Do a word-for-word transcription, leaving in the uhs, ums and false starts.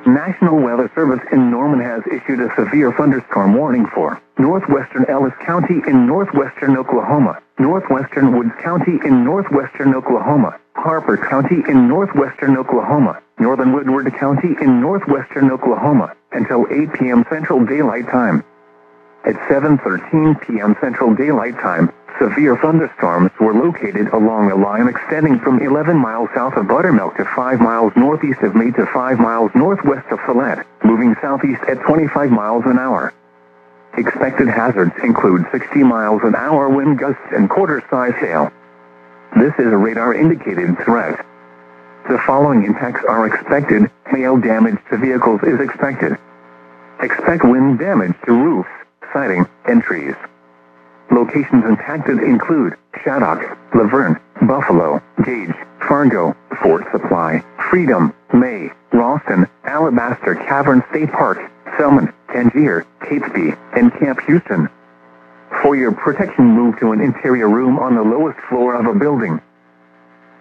National Weather Service in Norman has issued a severe thunderstorm warning for northwestern Ellis County in northwestern Oklahoma, northwestern Woods County in northwestern Oklahoma, Harper County in northwestern Oklahoma, northern Woodward County in northwestern Oklahoma, until eight p m Central Daylight Time. At seven thirteen p m Central Daylight Time, severe thunderstorms were located along a line extending from eleven miles south of Buttermilk to five miles northeast of May to five miles northwest of Follett, moving southeast at twenty-five miles an hour. Expected hazards include sixty miles an hour wind gusts and quarter-size hail. This is a radar-indicated threat. The following impacts are expected. Hail damage to vehicles is expected. Expect wind damage to roofs, siding, and trees. Locations impacted include Shaddock, Laverne, Buffalo, Gage, Fargo, Fort Supply, Freedom, May, Ralston, Alabaster Cavern State Park, Selman, Tangier, Catesby, and Camp Houston. For your protection, move to an interior room on the lowest floor of a building.